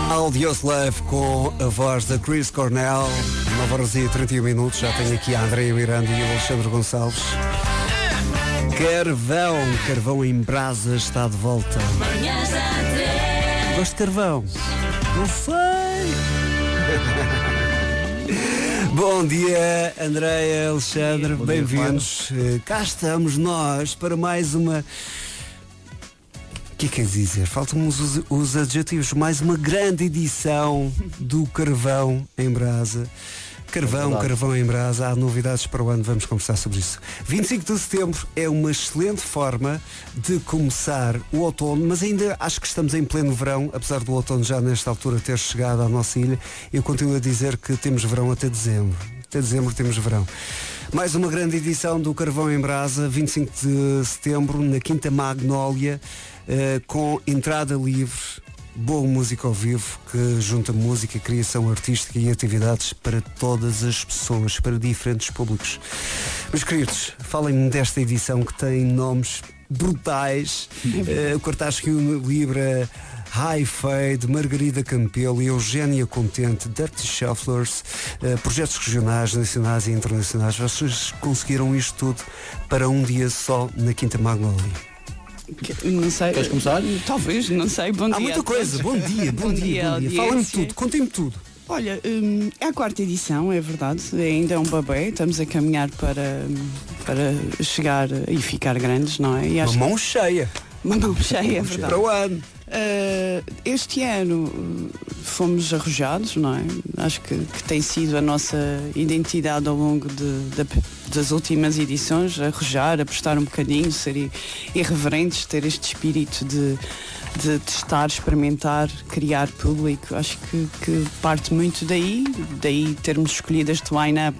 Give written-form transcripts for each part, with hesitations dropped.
Audioslave com a voz da Chris Cornell. 9h31, já tenho aqui a Andréia Miranda e o Alexandre Gonçalves. Carvão em brasa está de volta. Gosto de carvão? Não sei. Bom dia, Andréia, Alexandre, bem-vindos. Cá estamos nós para mais uma... O que é que quer dizer? Faltam os adjetivos. Mais uma grande edição do Carvão em Brasa. Carvão em Brasa. Há novidades para o ano, vamos conversar sobre isso. 25 de setembro é uma excelente forma de começar o outono, mas ainda acho que estamos em pleno verão, apesar do outono já nesta altura ter chegado à nossa ilha. Eu continuo a dizer que temos verão até dezembro. Até dezembro temos verão. Mais uma grande edição do Carvão em Brasa, 25 de setembro, na Quinta Magnólia, com entrada livre, boa música ao vivo, que junta música, criação artística e atividades para todas as pessoas, para diferentes públicos. Meus queridos, falem-me desta edição que tem nomes brutais. O cartaz reúne Libra, High Fade, Margarida Campelo e Eugénia Contente, Dirty Shufflers, projetos regionais, nacionais e internacionais. Vocês conseguiram isto tudo para um dia só na Quinta Magnólia. Não sei. Queres começar? Talvez, não sei. Bom dia. Há muita coisa. Bom dia. Fala-me tudo, contem-me tudo. Olha, é a quarta edição, é verdade. Ainda é um bebê. Estamos a caminhar para chegar e ficar grandes, não é? E acho uma mão cheia. Uma mão cheia, é verdade. Para o ano. Este ano fomos arrojados, não é? Acho que tem sido a nossa identidade ao longo das últimas edições, arrojar, apostar um bocadinho, ser irreverentes, ter este espírito de testar, experimentar, criar público. Acho que parte muito daí termos escolhido este line-up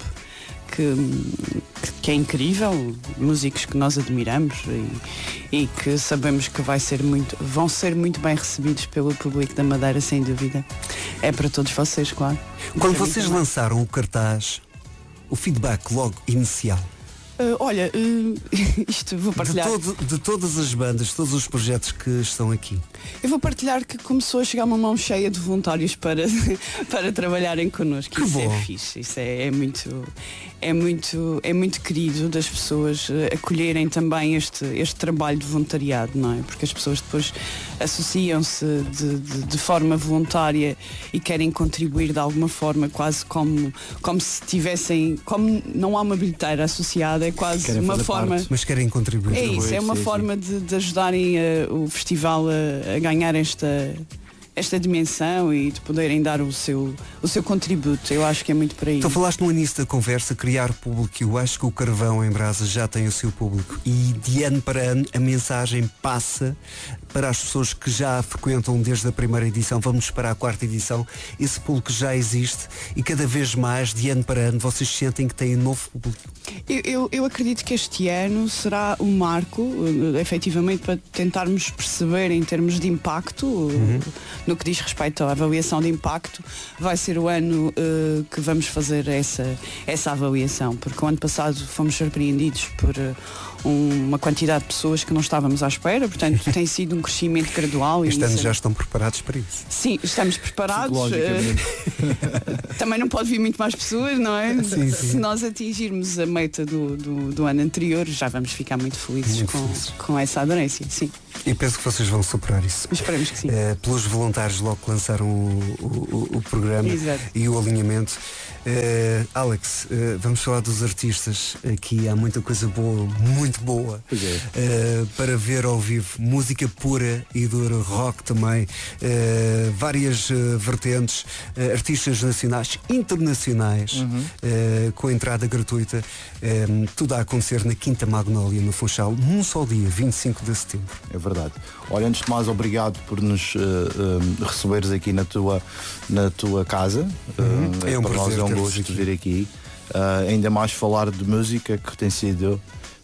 que é incrível, músicos que nós admiramos e que sabemos que vão ser muito bem recebidos pelo público da Madeira, sem dúvida. É para todos vocês, claro. Quando vocês lançaram o cartaz, o feedback logo inicial? Olha, isto vou partilhar. De todas as bandas, todos os projetos que estão aqui. Eu vou partilhar que começou a chegar uma mão cheia de voluntários para trabalharem connosco. Que isso bom. É fixe, isso é muito querido das pessoas acolherem também este trabalho de voluntariado, não é? Porque as pessoas depois associam-se de forma voluntária e querem contribuir de alguma forma, quase como se tivessem, como não há uma bilheteira associada, é quase uma forma. Mas querem contribuir. É isso, é uma forma de ajudarem o festival a ganhar esta dimensão e de poderem dar o seu contributo. Eu acho que é muito por aí. Então falaste no início da conversa, criar público. Eu acho que o Carvão em Brasa já tem o seu público e de ano para ano a mensagem passa para as pessoas que já frequentam desde a primeira edição. Vamos para a quarta edição. Esse público já existe e cada vez mais, de ano para ano, vocês sentem que têm um novo público. Eu acredito que este ano será um marco, efetivamente, para tentarmos perceber em termos de impacto, no que diz respeito à avaliação de impacto. Vai ser o ano que vamos fazer essa avaliação, porque o ano passado fomos surpreendidos por uma quantidade de pessoas que não estávamos à espera, portanto tem sido um crescimento gradual. Este ano já estão preparados para isso? Sim, estamos preparados. Também não pode vir muito mais pessoas, não é? Sim. Se nós atingirmos a meta do ano anterior, já vamos ficar muito felizes com essa aderência, sim. E penso que vocês vão superar isso. Esperemos que sim. Pelos voluntários logo que lançaram o programa. Exato. E o alinhamento. Alex, vamos falar dos artistas. Aqui há muita coisa boa, muito boa, para ver ao vivo. Música pura e dura, rock também, várias vertentes, artistas nacionais, internacionais, com entrada gratuita, tudo a acontecer na Quinta Magnólia, no Funchal, num só dia, 25 de setembro. É verdade. Olha, antes de mais, obrigado por nos receberes aqui na tua casa. É um para nós prazer é um gosto de vir aqui. Ainda mais falar de música, que tem sido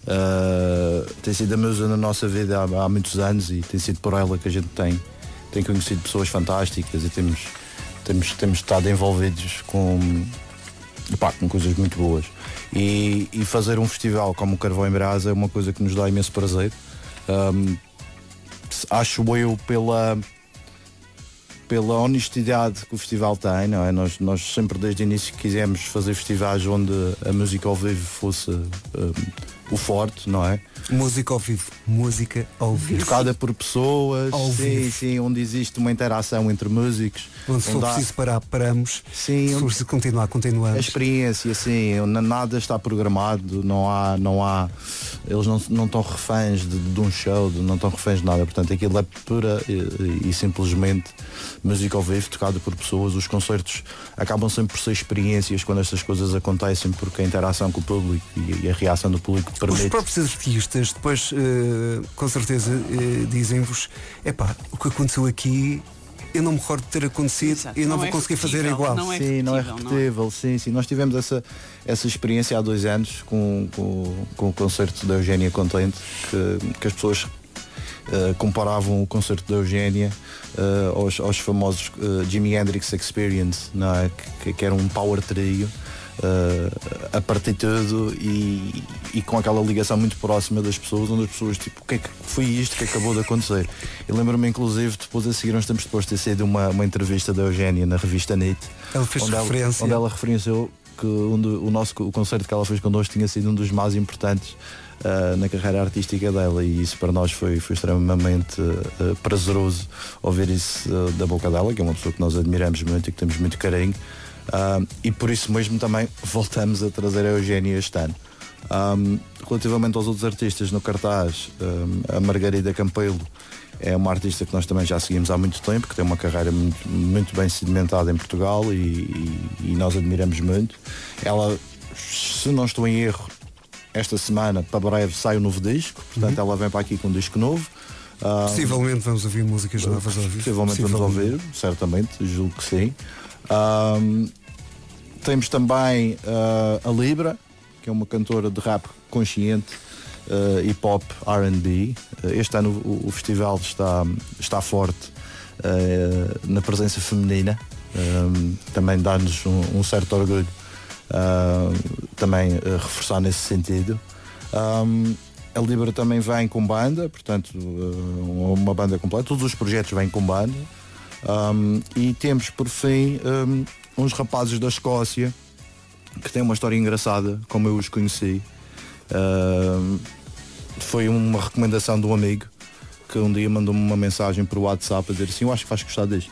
a música na nossa vida há muitos anos e tem sido por ela que a gente tem conhecido pessoas fantásticas e temos estado envolvidos com coisas muito boas. E fazer um festival como o Carvão em Brasa é uma coisa que nos dá imenso prazer. Acho eu pela honestidade que o festival tem, não é? Nós sempre desde o início quisemos fazer festivais onde a música ao vivo fosse o forte, não é? Música ao vivo. Tocada por pessoas, Ao vivo. sim, onde existe uma interação entre músicos. Onde se for preciso parar, paramos. Sim, se for preciso continuar, continuamos. A experiência, sim, nada está programado, não há eles não estão reféns de um show, não estão reféns de nada, portanto aquilo é pura e simplesmente música ao vivo, tocada por pessoas. Os concertos acabam sempre por ser experiências quando estas coisas acontecem, porque a interação com o público e a reação do público permite. Os próprios artistas depois, com certeza, dizem-vos, o que aconteceu aqui eu não me recordo de ter acontecido. Exato. E não vou conseguir fazer igual. Não é repetível, sim. Nós tivemos essa experiência há 2 anos com o concerto da Eugénia Contente, que as pessoas comparavam o concerto da Eugénia aos famosos Jimi Hendrix Experience, não é? Que era um power trio. A partir de tudo e com aquela ligação muito próxima das pessoas, onde as pessoas tipo, o que é que foi isto que acabou de acontecer? Eu lembro-me inclusive depois a seguir, uns tempos depois de ter sido uma entrevista da Eugénia na revista NIT, ela fez referência onde ela referenciou que o concerto que ela fez connosco tinha sido um dos mais importantes na carreira artística dela, e isso para nós foi extremamente prazeroso ouvir isso da boca dela, que é uma pessoa que nós admiramos muito e que temos muito carinho. E por isso mesmo também voltamos a trazer a Eugénia este ano. Relativamente aos outros artistas no cartaz, a Margarida Campelo é uma artista que nós também já seguimos há muito tempo, que tem uma carreira muito, muito bem sedimentada em Portugal e nós admiramos muito. Ela, se não estou em erro, esta semana para breve sai um novo disco, portanto ela vem para aqui com um disco novo. Possivelmente vamos ouvir músicas novas ao vivo. Possivelmente vamos ouvir, certamente, julgo que sim. Temos também a Libra, que é uma cantora de rap consciente, hip hop, R&B. Este ano o festival está forte na presença feminina, também dá-nos um certo orgulho também reforçar nesse sentido. A Libra também vem com banda, portanto uma banda completa, todos os projetos vêm com banda. E temos por fim uns rapazes da Escócia que têm uma história engraçada, como eu os conheci. Foi uma recomendação de um amigo que um dia mandou-me uma mensagem por WhatsApp a dizer assim: eu acho que vais gostar disto.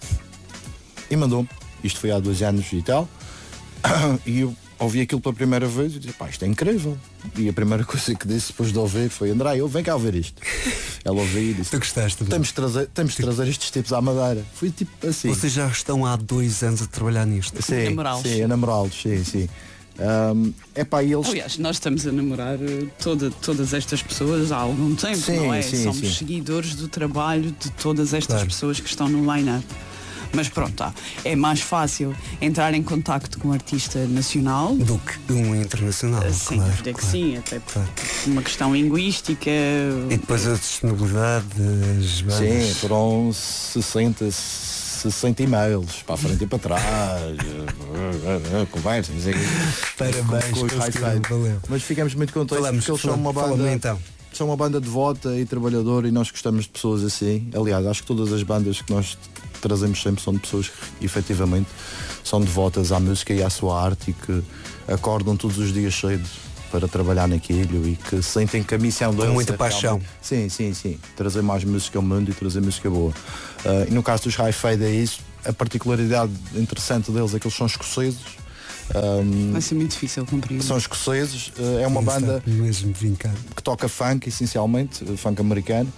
E mandou-me. Isto foi há 2 anos e tal. E eu ouvi aquilo pela primeira vez e disse: pá, isto é incrível. E a primeira coisa que disse depois de ouvir foi: André, vem cá ouvir isto. Ela ouviu e disse: tu gostaste? Temos de trazer estes tipos à Madeira. Foi tipo assim. Vocês já estão há 2 anos a trabalhar nisto? Sim, a namorá-los, sim. Eles... Aliás, nós estamos a namorar todas estas pessoas há algum tempo, não é? Somos seguidores do trabalho de todas estas pessoas que estão no line-up. Mas pronto, é mais fácil entrar em contacto com um artista nacional do que um internacional. Sem dúvida que sim, até por uma questão linguística. E depois a disponibilidade das bandas. Sim, foram 60 e-mails para a frente e para trás, conversas. Parabéns, valeu. Mas ficamos muito contentes porque eles são uma banda. Então. São uma banda devota e trabalhadora e nós gostamos de pessoas assim. Aliás, acho que todas as bandas que nós trazemos sempre são de pessoas que efetivamente são devotas à música e à sua arte e que acordam todos os dias cedo para trabalhar naquilo e que sentem que a missão deles com muita paixão. Sim. Trazer mais música ao mundo e trazer música boa. E no caso dos High Fade é isso. A particularidade interessante deles é que eles são escoceses. Vai ser muito difícil compreender. São escoceses, é uma banda que toca funk, essencialmente, funk americano.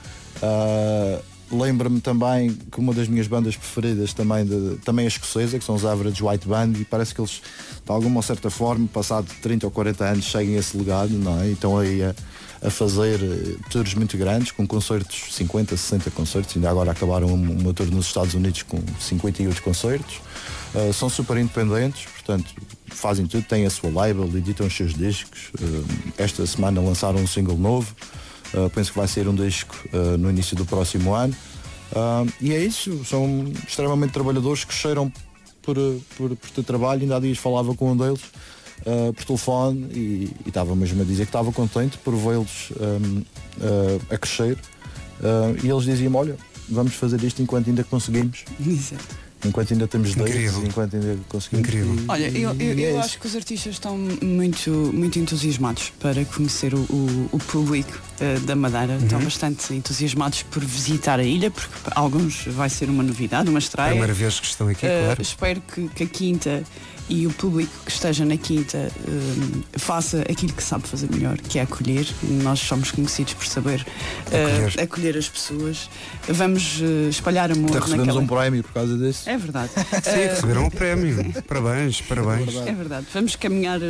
Lembro-me também que uma das minhas bandas preferidas também é escocesa, que são os Average White Band, e parece que eles, de alguma certa forma, passado 30 ou 40 anos, seguem esse legado, não é? E estão aí a fazer tours muito grandes, com concertos, 50, 60 concertos, ainda agora acabaram uma tour nos Estados Unidos com 58 concertos. São super independentes, portanto fazem tudo, têm a sua label, editam os seus discos. Esta semana lançaram um single novo, penso que vai ser um disco no início do próximo ano. E é isso, são extremamente trabalhadores que cheiram por ter trabalho. Ainda há dias falava com um deles por telefone e estava mesmo a dizer que estava contente por vê-los a crescer. E eles diziam-me: olha, vamos fazer isto enquanto ainda conseguimos. Exato. Enquanto ainda temos dates, Incrível. enquanto ainda conseguimos. Incrível. Olha, eu acho que os artistas estão muito entusiasmados para conhecer o público da Madeira. Estão bastante entusiasmados por visitar a ilha, porque para alguns vai ser uma novidade, uma É a estreia. primeira vez que estão aqui, claro. Espero que a Quinta e o público que esteja na Quinta faça aquilo que sabe fazer melhor, que é acolher. Nós somos conhecidos por saber acolher as pessoas. Vamos espalhar amor Até recebemos naquela... um prémio por causa disso. É verdade. Sim, receberam um prémio. Parabéns. É verdade. Vamos caminhar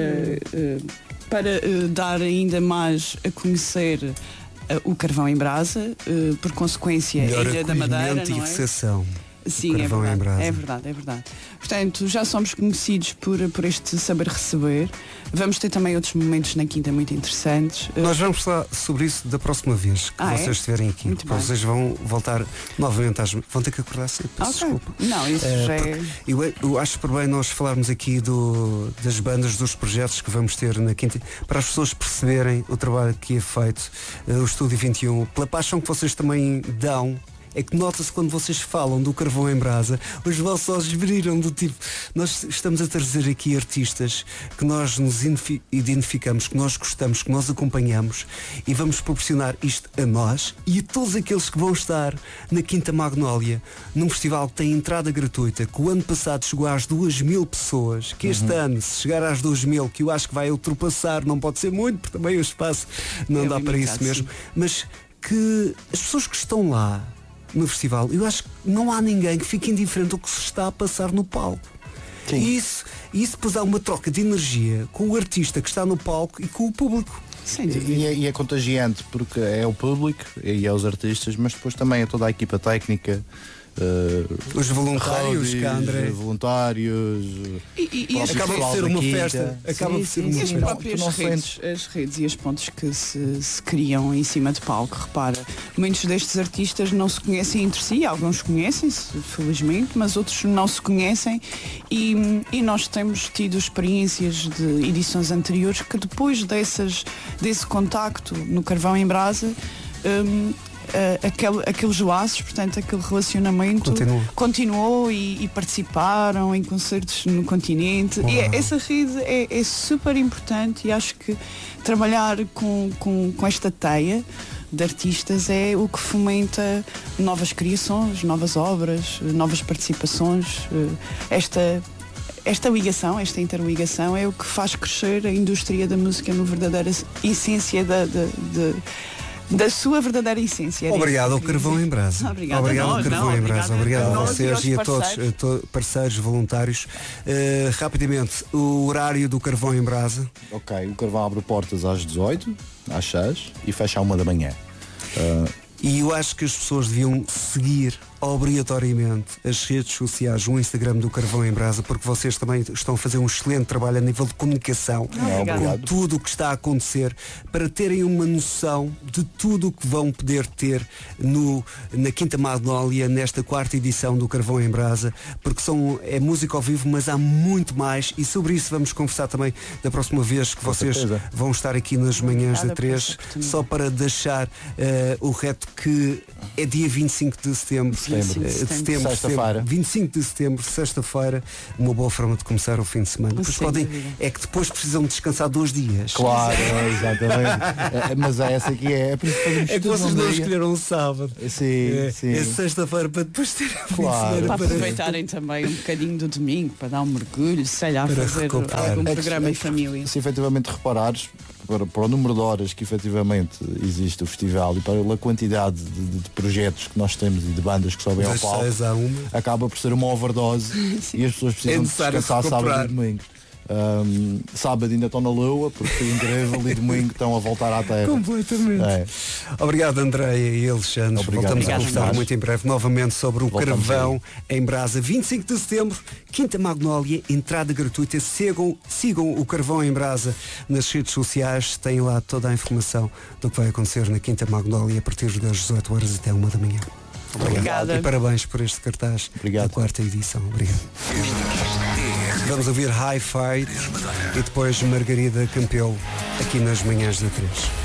para dar ainda mais a conhecer o Carvão em Brasa, por consequência Melhor a Ilha da Madeira, acolhimento não e é? recepção. Sim, Carvão em Brasa. é verdade. Portanto, já somos conhecidos por este saber receber. Vamos ter também outros momentos na Quinta muito interessantes. Nós vamos falar sobre isso da próxima vez que vocês estiverem aqui. Muito bem. Vocês vão voltar novamente vão ter que acordar cedo, peço desculpa. Não, isso já é... Eu acho por bem nós falarmos aqui das bandas, dos projetos que vamos ter na Quinta, para as pessoas perceberem o trabalho que é feito, o Estúdio 21, pela paixão que vocês também dão. É que nota-se quando vocês falam do Carvão em Brasa, os vossos olhos brilham do tipo, nós estamos a trazer aqui artistas que nós nos identificamos, que nós gostamos, que nós acompanhamos, e vamos proporcionar isto a nós e a todos aqueles que vão estar na Quinta Magnólia, num festival que tem entrada gratuita, que o ano passado chegou às 2.000 pessoas, que este ano, se chegar às 2.000, que eu acho que vai ultrapassar, não pode ser muito, porque também o espaço não dá para isso mesmo, mas que as pessoas que estão lá no festival, eu acho que não há ninguém que fique indiferente ao que se está a passar no palco. Sim. E isso depois há uma troca de energia com o artista que está no palco e com o público. Sem dúvida. E é contagiante porque é o público e é os artistas, mas depois também é toda a equipa técnica. Os voluntários, cá, André. Voluntários. E Acaba de ser uma festa. Acaba de ser uma as festa. próprias Tu não redes, as redes e as pontes que se criam em cima de palco, repara, muitos destes artistas não se conhecem entre si, alguns conhecem-se, felizmente, mas outros não se conhecem e nós temos tido experiências de edições anteriores que depois desse contacto no Carvão em Brasa, aqueles laços, portanto, aquele relacionamento continuou e participaram em concertos no continente. E essa rede é super importante e acho que trabalhar com esta teia de artistas é o que fomenta novas criações, novas obras, novas participações. Esta ligação, esta interligação é o que faz crescer a indústria da música na verdadeira essência da sua verdadeira essência. Obrigado ao Carvão em Brasa. Obrigado ao Carvão em Brasa. Obrigado a vocês e a todos parceiros voluntários. Rapidamente, o horário do Carvão em Brasa. Ok, o Carvão abre portas às 18, às 6 e fecha à 1 da manhã. E eu acho que as pessoas deviam seguir obrigatoriamente as redes sociais, o Instagram do Carvão em Brasa, porque vocês também estão a fazer um excelente trabalho a nível de comunicação com tudo o que está a acontecer, para terem uma noção de tudo o que vão poder ter na Quinta Magnólia, nesta 4ª edição do Carvão em Brasa, porque é música ao vivo, mas há muito mais, e sobre isso vamos conversar também da próxima vez que vocês vão estar aqui nas manhãs da 3, só para deixar o reto que é dia 25 de setembro. Sexta-feira. 25 de setembro, sexta-feira, uma boa forma de começar o fim de semana. É que depois precisam de descansar 2 dias. Claro, exatamente. Mas é essa que é. É por isso que fazemos que vocês não escolheram um sábado. Sim. É sexta-feira para depois ter para aproveitarem também um bocadinho do domingo, para dar um mergulho, sei lá, para fazer algum programa em família. Se efetivamente reparares, para o número de horas que efetivamente existe o festival e para a quantidade de projetos que nós temos e de bandas que sobem ao palco, acaba por ser uma overdose e as pessoas precisam descansar sábado e domingo. Sábado ainda estão na lua porque foi incrível e domingo estão a voltar à terra. Completamente. Obrigado, Andréia e Alexandre. Voltamos a conversar muito em breve novamente sobre o Carvão em Brasa, 25 de setembro, Quinta Magnólia, entrada gratuita. Sigam o Carvão em Brasa nas redes sociais, têm lá toda a informação do que vai acontecer na Quinta Magnólia a partir das 18 horas até 1 da manhã. Obrigada. E parabéns por este cartaz da 4ª edição. Obrigado. Vamos ouvir Hi-Fi e depois Margarida Campelo aqui nas manhãs da 3.